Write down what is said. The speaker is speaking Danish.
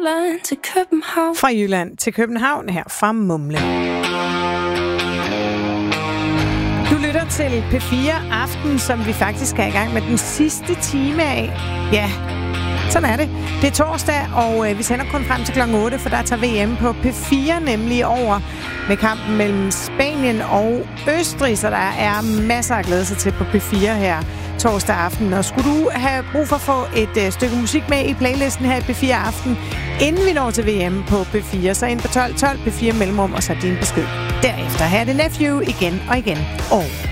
Jylland til København. Fra Jylland til København, her fra Mumle. Du lytter til P4 Aften, som vi faktisk er i gang med den sidste time af. Ja, sådan er det. Det er torsdag, og vi sender kun frem til kl. 8, for der tager VM på P4 nemlig over med kampen mellem Spanien og Østrig, så der er masser at glæde sig til på P4 her torsdag aften. Og skulle du have brug for at få et stykke musik med i playlisten her i P4 Aften, inden vi når til VM på P4, så ind på 12 P4 mellemrum og så din besked. Derefter her er det Nephew igen og igen. Og